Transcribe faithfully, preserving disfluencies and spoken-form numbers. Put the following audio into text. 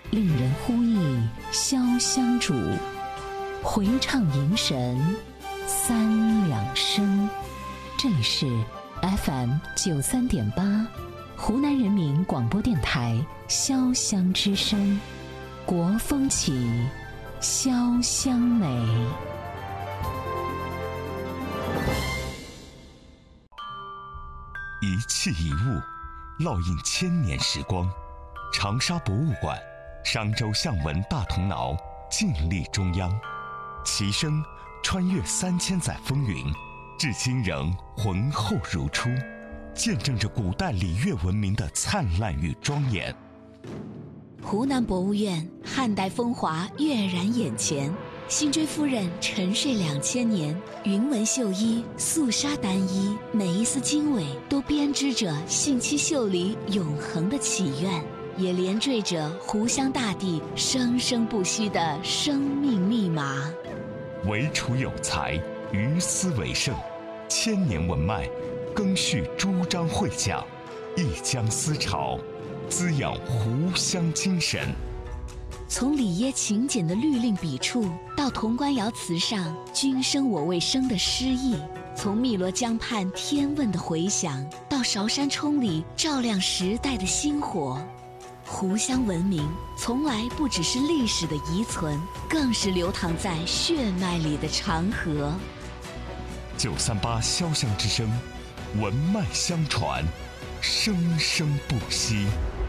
令人呼忆潇湘主，回唱迎神三两声。这里是 F M 九三点八，湖南人民广播电台潇湘之声，国风起，潇湘美。 一器一物，烙印千年时光。长沙博物馆、商周象纹大铜挠静立中央，其声穿越三千载风云，至今仍浑厚如初，见证着古代礼乐文明的灿烂与庄严。 湖南博物院汉代风华跃然眼前，辛追夫人沉睡两千年，云纹绣衣、素纱单衣，每一丝经纬都编织着信息秀里永恒的祈愿，也连缀着湖湘大地生生不息的生命密码。 惟楚有才，于斯为盛，千年文脉更续诸章会讲，一江思潮，滋养湖湘精神。 从礼耶勤俭的律令笔触，到潼关窑瓷上君生我未生的诗意；从汨罗江畔天问的回响，到韶山冲里照亮时代的星火。湖湘文明从来不只是历史的遗存，更是流淌在血脉里的长河。 九三八潇湘之声，文脉相传，生生不息。